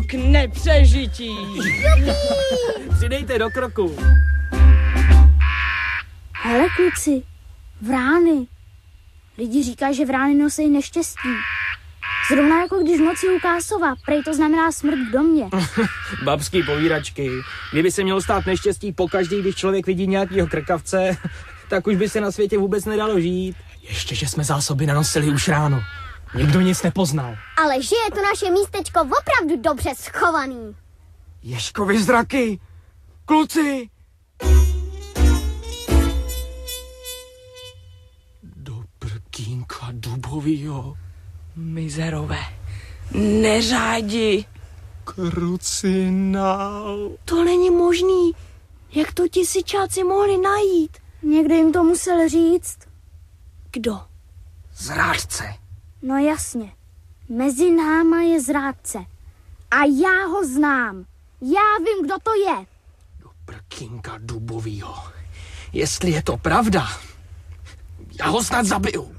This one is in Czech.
k nepřežití. Přidejte do kroku. Hele kluci, vrány. Lidi říkají, že vrány nosí neštěstí. Zrovna jako když v noci u Kásova, prej to znamená smrt v domě. Babský povíračky. Kdyby se mělo stát neštěstí pokaždý, když člověk vidí nějakýho krkavce, tak už by se na světě vůbec nedalo žít. Ještě, že jsme zásoby nanosili už ráno. Nikdo nic nepoznal. Ale že je to naše místečko opravdu dobře schovaný. Ježkovi zraky! Kluci! Do prkínka dubovýho. Mizerové, neřádi. Krucinál. To není možný. Jak to ti sičáci mohli najít? Někdo jim to musel říct. Kdo? Zrádce. No jasně, mezi náma je zrádce. A já ho znám. Já vím, kdo to je. Do prkínka dubovýho. Jestli je to pravda, já ho snad zabiju.